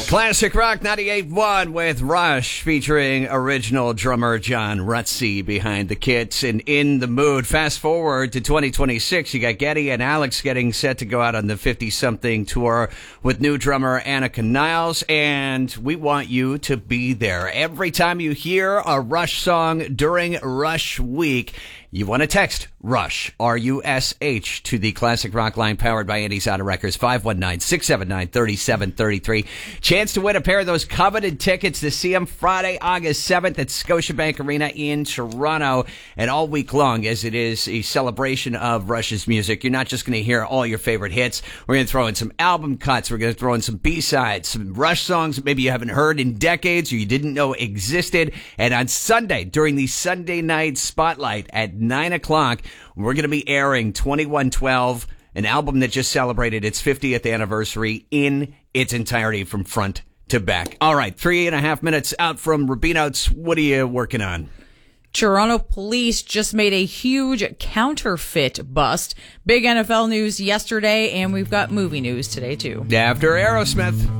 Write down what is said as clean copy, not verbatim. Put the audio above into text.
Classic Rock 98.1 with Rush featuring original drummer John Rutsey behind the kits and in the mood. Fast forward to 2026, you got Geddy and Alex getting set to go out on the 50-something tour with new drummer Annika Niles, and we want you to be there. Every time you hear a Rush song during Rush Week, you want to text RUSH, R-U-S-H, to the Classic Rock line powered by Andy's Auto Records, 519-679-3733. Chance to win a pair of those coveted tickets to see them Friday, August 7th at Scotiabank Arena in Toronto. And all week long, as it is a celebration of Rush's music, you're not just going to hear all your favorite hits. We're going to throw in some album cuts. We're going to throw in some B-sides, some Rush songs that maybe you haven't heard in decades or you didn't know existed. And on Sunday, during the Sunday night spotlight at 9 o'clock, we're going to be airing 2112, an album that just celebrated its 50th anniversary in its entirety from front to back. All right, 3.5 minutes out from Rubino's. What are you working on? Toronto police just made a huge counterfeit bust. Big NFL news yesterday, and we've got movie news today, too. After Aerosmith.